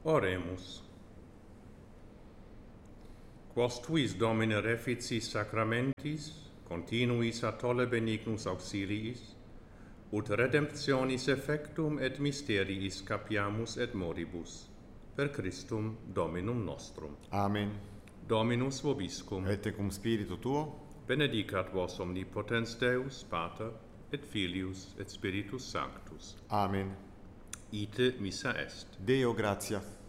Oremus. Quos tuis, Domine, reficis sacramentis, continuis a tolle benignus auxiliis, ut redemptionis effectum et mysteriis capiamus et moribus, per Christum Dominum nostrum. Amen. Dominus vobiscum. Et cum spiritu tuo. Benedicat vos omnipotens Deus, Pater, et Filius, et Spiritus Sanctus. Amen. Ite missa est. Deo gratia.